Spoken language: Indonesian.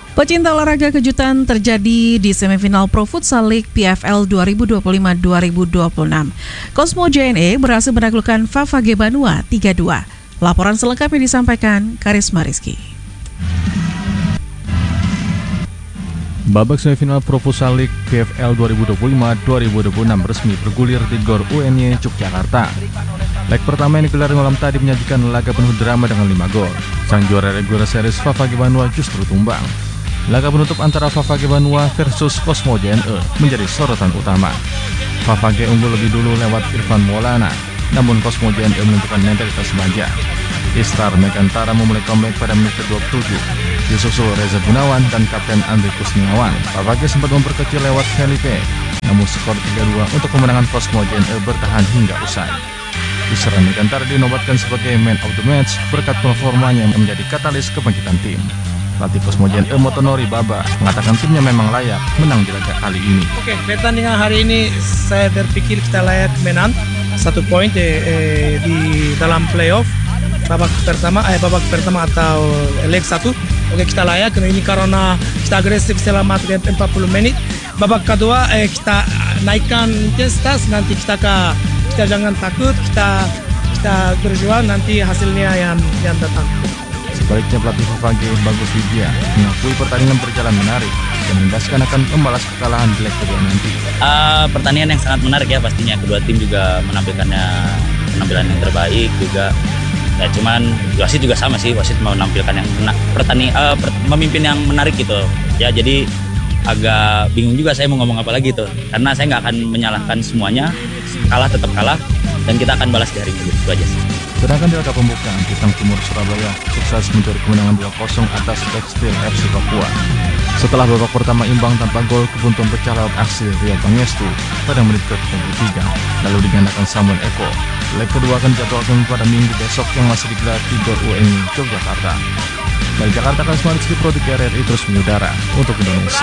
Pecinta olahraga, kejutan terjadi di semifinal Pro Futsal League PFL 2025-2026. Cosmo JNE berhasil menaklukkan Fafage Banua 3-2. Laporan selengkapnya disampaikan Karisma Rizky. Babak semifinal Pro Futsal League PFL 2025-2026 resmi bergulir di GOR UNY Yogyakarta. Leg pertama yang digelar malam tadi menyajikan laga penuh drama dengan 5 gol. Sang juara regular series Fafage Banua justru tumbang. Laga penutup antara Fafage Banua versus Cosmo JNE menjadi sorotan utama. Fafage unggul lebih dulu lewat Irfan Maulana, namun Cosmo JNE menunjukkan mentalitas baja. Istar Megantara memulai comeback pada menit ke-27. Disusul Reza Gunawan dan Kapten Andri Kusniawan. Fafage sempat memperkecil lewat Felipe, namun skor 3-2 untuk kemenangan Cosmo JNE bertahan hingga usai. Istar Megantara dinobatkan sebagai man of the match berkat performanya yang menjadi katalis kebangkitan tim. Pelatih Cosmo JNE Motonori Baba mengatakan timnya memang layak menang di laga kali ini. Oke, pertandingan hari ini saya berpikir kita layak menang 1 poin di dalam playoff babak pertama atau leg 1. Oke, kita layak ini karena kita agresif selama 40 menit. Babak kedua kita naikkan intensitas, nanti kita jangan takut, kita berjuang, nanti hasilnya yang datang. Sebaliknya pelatih Fafage Bagus Widya mengakui pertandingan berjalan menarik dan menegaskan akan membalas kekalahan di leg kedua nanti. Pertandingan yang sangat menarik ya pastinya, kedua tim juga penampilan yang terbaik juga. Ya cuman wasit juga sama sih, wasit mau menampilkan yang memimpin yang menarik gitu. Ya jadi agak bingung juga saya mau ngomong apa lagi tuh, karena saya nggak akan menyalahkan semuanya, kalah tetap kalah dan kita akan balas di hari Minggu, itu aja sih. Sedangkan di laga pembukaan, Bintang Timur Surabaya sukses mencuri kemenangan 2-0 atas Tekstil FC Papua. Setelah babak pertama imbang tanpa gol, kebuntuan pecah lewat aksi Rio Pangestu pada menit ke-33, lalu digandakan Samuel Eko. Leg kedua akan dijadwalkan pada Minggu besok yang masih digelar di GOR UNY Yogyakarta. Dari Jakarta, Karisma Rizky, Produk RRI terus mengudara untuk Indonesia.